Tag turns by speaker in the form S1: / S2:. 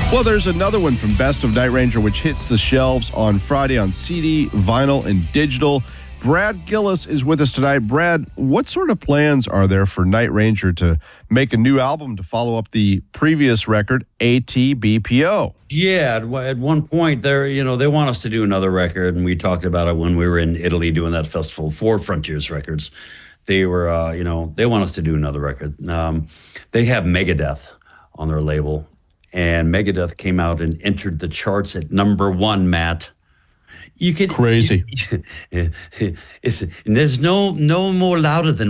S1: Well, there's another one from Best of Night Ranger, which hits the shelves on Friday on CD, vinyl, and digital. Brad Gillis is with us tonight. Brad, what sort of plans are there for Night Ranger to make a new album to follow up the previous record, ATBPO?
S2: Yeah, at one point they want us to do another record, and we talked about it when we were in Italy doing that festival for Frontiers Records. They were, they want us to do another record. They have Megadeth on their label, and Megadeth came out and entered the charts at number 1, Matt.
S1: Crazy.
S2: There's no more louder than